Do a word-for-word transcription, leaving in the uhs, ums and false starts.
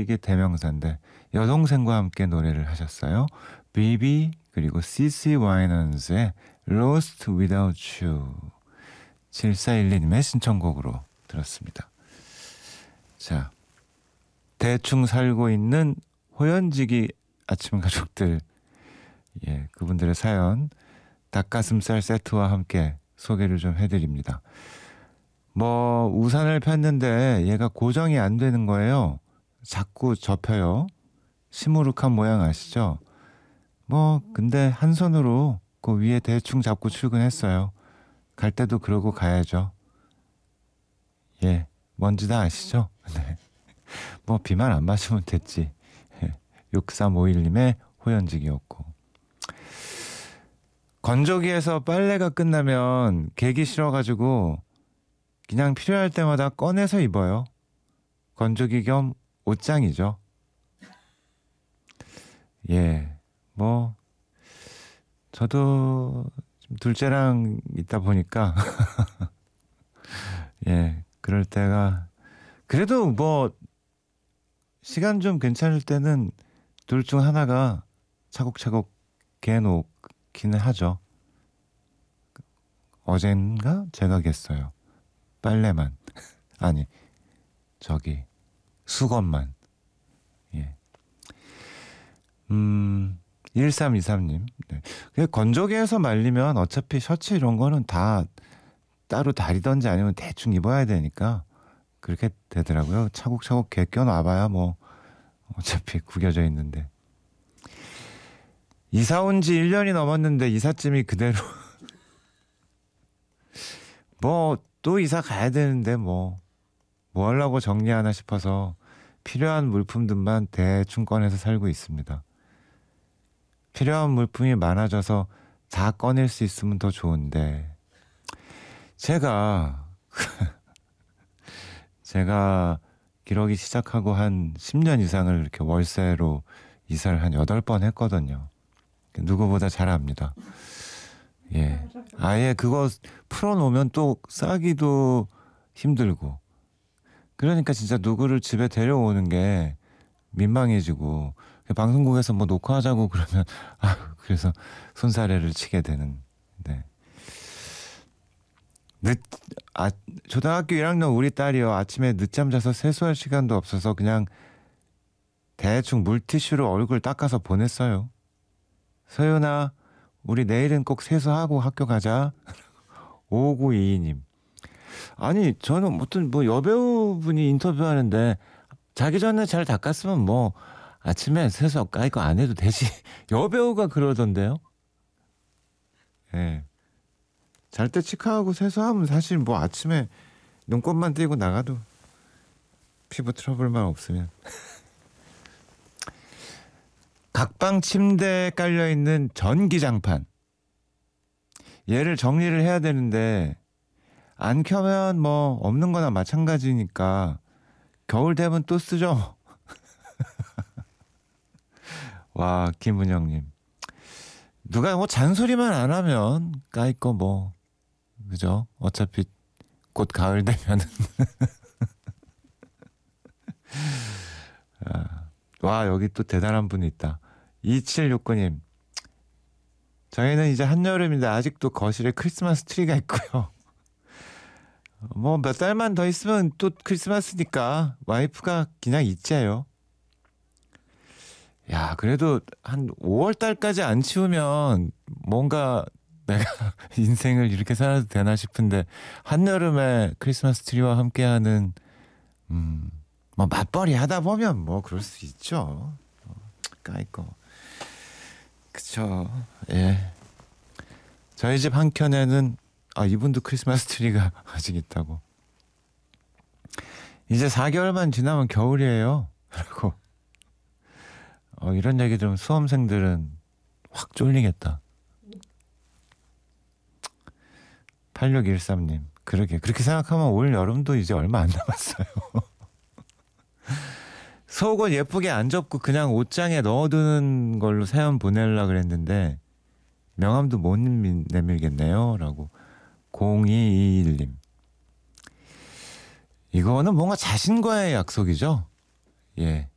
시국의 대명사인데 여동생과 함께 노래를 하셨어요. 비비 그리고 씨씨 와이넌스의 Lost Without You. 칠사일이 님의 신청곡으로 들었습니다. 자, 대충 살고 있는 호연지기 아침 가족들, 예, 그분들의 사연 닭가슴살 세트와 함께 소개를 좀 해드립니다. 뭐 우산을 폈는데 얘가 고정이 안 되는 거예요. 자꾸 접혀요. 시무룩한 모양 아시죠? 뭐 근데 한 손으로 그 위에 대충 잡고 출근했어요. 갈 때도 그러고 가야죠. 예, 뭔지 다 아시죠? 네. 뭐 비만 안 맞으면 됐지. 육삼오일 님의 호연직이었고, 건조기에서 빨래가 끝나면 개기 싫어가지고 그냥 필요할 때마다 꺼내서 입어요. 건조기 겸 옷장이죠. 예, 뭐 저도 둘째랑 있다 보니까 예, 그럴 때가, 그래도 뭐 시간 좀 괜찮을 때는 둘 중 하나가 차곡차곡 개놓기는 하죠. 어젠가 제가 겠어요. 빨래만 아니 저기 수건만. 예. 음 일삼이삼 님, 네. 건조기에서 말리면 어차피 셔츠 이런 거는 다 따로 다리던지 아니면 대충 입어야 되니까 그렇게 되더라고요. 차곡차곡 개 껴놔봐야 뭐 어차피 구겨져 있는데. 이사 온 지 일 년이 넘었는데 이삿짐이 그대로 뭐 또 이사 가야 되는데 뭐 뭐 하려고 정리하나 싶어서 필요한 물품들만 대충 꺼내서 살고 있습니다. 필요한 물품이 많아져서 다 꺼낼 수 있으면 더 좋은데, 제가 제가 기러기 시작하고 한 십 년 이상을 이렇게 월세로 이사를 한 여덟 번 했거든요. 누구보다 잘 압니다. 예. 아예 그거 풀어놓으면 또 싸기도 힘들고, 그러니까 진짜 누구를 집에 데려오는 게 민망해지고, 방송국에서 뭐 녹화하자고 그러면 아 그래서 손사래를 치게 되는. 네. 늦, 아, 초등학교 일 학년 우리 딸이요. 아침에 늦잠 자서 세수할 시간도 없어서 그냥 대충 물티슈로 얼굴 닦아서 보냈어요. 서윤아, 우리 내일은 꼭 세수하고 학교 가자. 오구이이 님. 아니 저는 어떤 뭐 여배우분이 인터뷰하는데 자기 전에 잘 닦았으면 뭐 아침에 세수 아 이거 안 해도 되지. 여배우가 그러던데요. 예. 잘 때 치카하고 세수하면 사실 뭐 아침에 눈곱만 띄고 나가도 피부 트러블만 없으면. 각방 침대에 깔려있는 전기장판, 얘를 정리를 해야 되는데 안 켜면 뭐 없는 거나 마찬가지니까 겨울 되면 또 쓰죠. 와, 김은영님, 누가 뭐 잔소리만 안 하면 까이거 뭐 그죠? 어차피 곧 가을 되면은 아, 와, 여기 또 대단한 분이 있다. 이칠육구 님, 저희는 이제 한여름인데 아직도 거실에 크리스마스 트리가 있고요. 뭐 몇 달만 더 있으면 또 크리스마스니까 와이프가 그냥 있재요. 야, 그래도 한 오월 달까지 안 치우면 뭔가 내가 인생을 이렇게 살아도 되나 싶은데, 한여름에 크리스마스 트리와 함께하는 음, 뭐 맞벌이 하다 보면 뭐 그럴 수 있죠. 어, 까이거. 그쵸. 예. 저희 집 한켠에는 아 이분도 크리스마스 트리가 아직 있다고. 이제 사 개월만 지나면 겨울이에요. 그리고 어, 이런 얘기 들으면 수험생들은 확 쫄리겠다. 팔육일삼 님, 그러게 그렇게 생각하면 올 여름도 이제 얼마 안 남았어요. 속옷 예쁘게 안 접고 그냥 옷장에 넣어두는 걸로 사연 보내려고 그랬는데 명함도 못 내밀겠네요 라고. 공이이일 님, 이거는 뭔가 자신과의 약속이죠. 예,